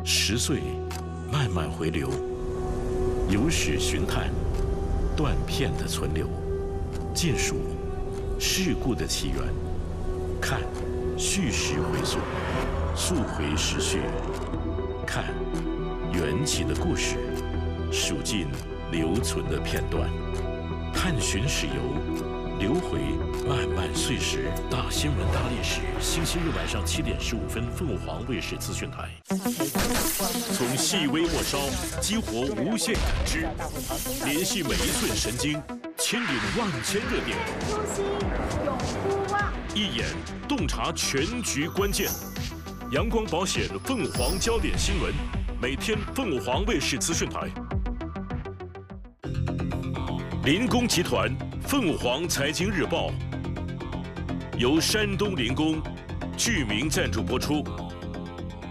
10岁慢慢回流，有史寻探，断片的存留，见数事故的起源，看叙事回溯，溯回时序，看缘起的故事，数尽留存的片段，探寻史游。 流回漫漫岁时，大新闻大历史，星期日晚上7点15分，凤凰卫视资讯台。从细微末梢激活无限感知，联系每一寸神经，牵引万千热点。 呼吸，永呼哇！ 一眼洞察全局关键。阳光保险凤凰焦点新闻，每天凤凰卫视资讯台。林工集团。 凤凰财经日报由山东林工居民赞助播出。